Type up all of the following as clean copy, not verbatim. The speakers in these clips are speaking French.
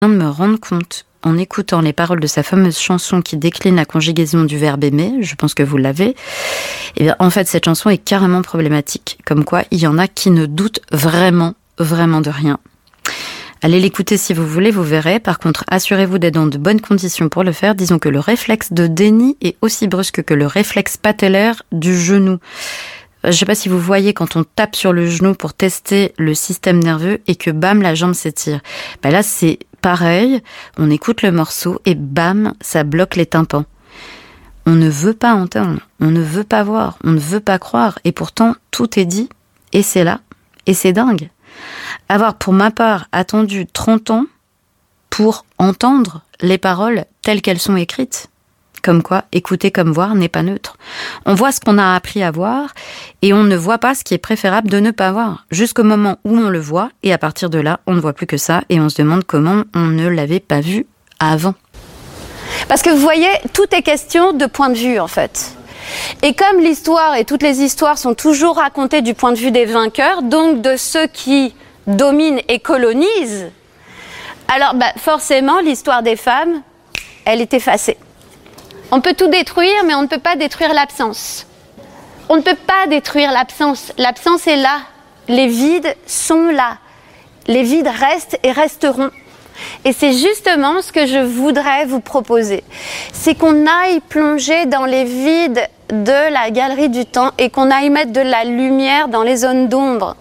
de me rendre compte, en écoutant les paroles de sa fameuse chanson qui décline la conjugaison du verbe aimer, je pense que vous l'avez, et bien, en fait, cette chanson est carrément problématique. Comme quoi, il y en a qui ne doutent vraiment de rien. Allez l'écouter si vous voulez, vous verrez. Par contre, assurez-vous d'être dans de bonnes conditions pour le faire. Disons que le réflexe de déni est aussi brusque que le réflexe patellaire du genou. Je ne sais pas si vous voyez quand on tape sur le genou pour tester le système nerveux et que bam, la jambe s'étire. Ben là, c'est pareil. On écoute le morceau et bam, ça bloque les tympans. On ne veut pas entendre, on ne veut pas voir, on ne veut pas croire. Et pourtant, tout est dit et c'est là. Et c'est dingue. Avoir, pour ma part, attendu 30 ans pour entendre les paroles telles qu'elles sont écrites. Comme quoi, écouter comme voir n'est pas neutre. On voit ce qu'on a appris à voir et on ne voit pas ce qui est préférable de ne pas voir. Jusqu'au moment où on le voit et à partir de là, on ne voit plus que ça et on se demande comment on ne l'avait pas vu avant. Parce que vous voyez, tout est question de point de vue en fait. Et comme l'histoire et toutes les histoires sont toujours racontées du point de vue des vainqueurs, donc de ceux qui dominent et colonisent, alors forcément l'histoire des femmes, elle est effacée. On peut tout détruire, mais on ne peut pas détruire l'absence. On ne peut pas détruire l'absence. L'absence est là. Les vides sont là. Les vides restent et resteront. Et c'est justement ce que je voudrais vous proposer. C'est qu'on aille plonger dans les vides de la galerie du temps et qu'on aille mettre de la lumière dans les zones d'ombre.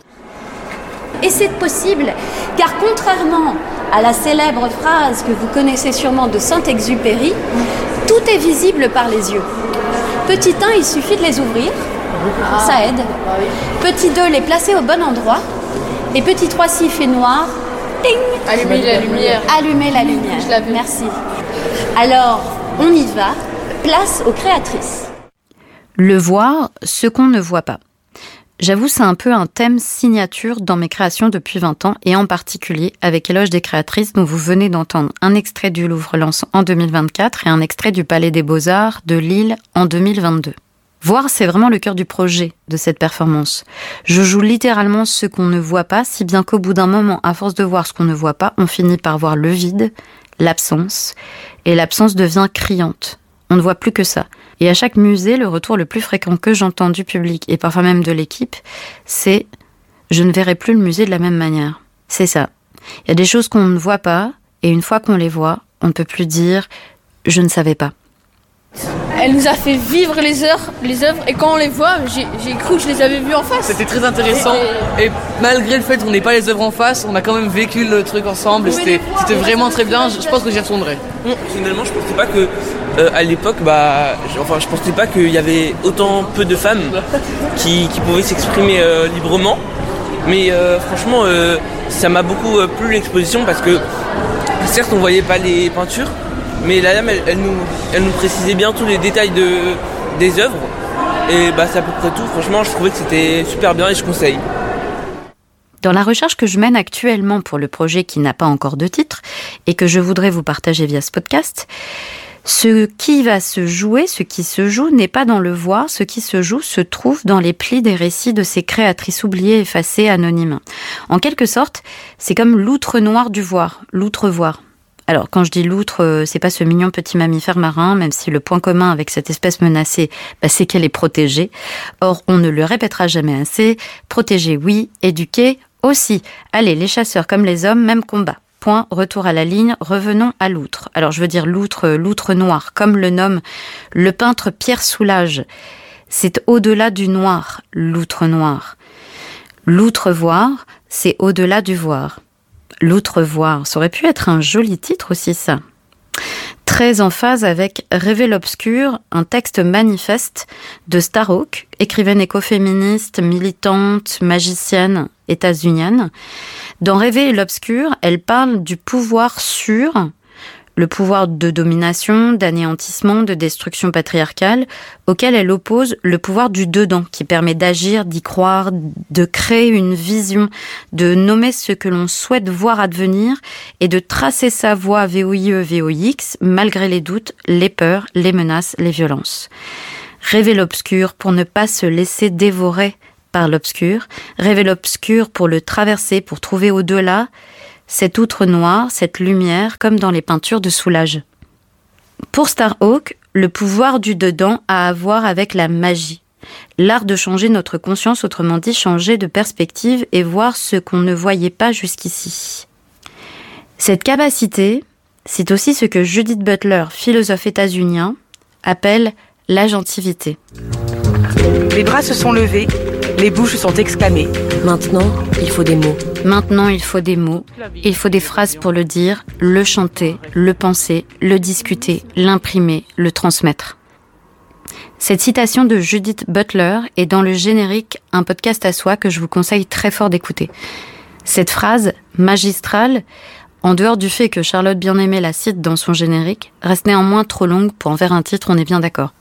Et c'est possible, car contrairement à la célèbre phrase que vous connaissez sûrement de Saint-Exupéry, tout est visible par les yeux. Petit 1, il suffit de les ouvrir, ça aide. Petit 2, les placer au bon endroit. Et petit 3, s'il fait noir, ting, allumer la lumière. Allumer la lumière. Je l'ai vu. Merci. Alors, on y va. Place aux créatrices. Le voir, ce qu'on ne voit pas. J'avoue, c'est un peu un thème signature dans mes créations depuis 20 ans, et en particulier avec Éloge des créatrices dont vous venez d'entendre un extrait du Louvre-Lens en 2024 et un extrait du Palais des Beaux-Arts de Lille en 2022. Voir, c'est vraiment le cœur du projet de cette performance. Je joue littéralement ce qu'on ne voit pas, si bien qu'au bout d'un moment, à force de voir ce qu'on ne voit pas, on finit par voir le vide, l'absence, et l'absence devient criante. On ne voit plus que ça. Et à chaque musée, le retour le plus fréquent que j'entends du public, et parfois même de l'équipe, c'est « je ne verrai plus le musée de la même manière ». C'est ça. Il y a des choses qu'on ne voit pas, et une fois qu'on les voit, on ne peut plus dire « je ne savais pas ». Elle nous a fait vivre les œuvres, et quand on les voit, j'ai cru que je les avais vues en face. C'était très intéressant, et malgré le fait qu'on n'ait pas les œuvres en face, on a quand même vécu le truc ensemble, et c'était vraiment très bien, je pense que j'y retournerai. Finalement, je pensais pas que, à l'époque, je pensais pas qu'il y avait autant peu de femmes qui pouvaient s'exprimer librement, mais franchement, ça m'a beaucoup plu l'exposition, parce que certes on voyait pas les peintures, mais la dame, elle nous précisait bien tous les détails des œuvres. Et c'est à peu près tout. Franchement, je trouvais que c'était super bien et je conseille. Dans la recherche que je mène actuellement pour le projet qui n'a pas encore de titre et que je voudrais vous partager via ce podcast, ce qui se joue n'est pas dans le voir, ce qui se joue se trouve dans les plis des récits de ces créatrices oubliées, effacées, anonymes. En quelque sorte, c'est comme l'outre noire du voir, l'outre-voir. Alors, quand je dis loutre, c'est pas ce mignon petit mammifère marin, même si le point commun avec cette espèce menacée, c'est qu'elle est protégée. Or, on ne le répétera jamais assez. Protégée, oui. Éduquée, aussi. Allez, les chasseurs comme les hommes, même combat. Point, retour à la ligne, revenons à l'outre. Alors, je veux dire l'outre noir, comme le nomme le peintre Pierre Soulages. C'est au-delà du noir, l'outre noir. L'outre-voir, c'est au-delà du voir. L'outre-voir, ça aurait pu être un joli titre aussi, ça. Très en phase avec Rêver l'obscur, un texte manifeste de Starhawk, écrivaine écoféministe, militante, magicienne, états-unienne. Dans Rêver l'obscur, elle parle du pouvoir sûr, le pouvoir de domination, d'anéantissement, de destruction patriarcale, auquel elle oppose le pouvoir du dedans, qui permet d'agir, d'y croire, de créer une vision, de nommer ce que l'on souhaite voir advenir et de tracer sa voie VOIE-VOIX, malgré les doutes, les peurs, les menaces, les violences. Rêver l'obscur pour ne pas se laisser dévorer par l'obscur, rêver l'obscur pour le traverser, pour trouver au-delà cette outre noire, cette lumière, comme dans les peintures de Soulages. Pour Starhawk, le pouvoir du dedans a à voir avec la magie. L'art de changer notre conscience, autrement dit changer de perspective et voir ce qu'on ne voyait pas jusqu'ici. Cette capacité, c'est aussi ce que Judith Butler, philosophe états-unien, appelle l'agentivité. Les bras se sont levés, les bouches sont exclamées. Maintenant, il faut des mots. Maintenant, il faut des mots, il faut des phrases pour le dire, le chanter, le penser, le discuter, l'imprimer, le transmettre. Cette citation de Judith Butler est dans le générique Un podcast à soi que je vous conseille très fort d'écouter. Cette phrase magistrale, en dehors du fait que Charlotte Bien-Aimée la cite dans son générique, reste néanmoins trop longue pour en faire un titre, on est bien d'accord.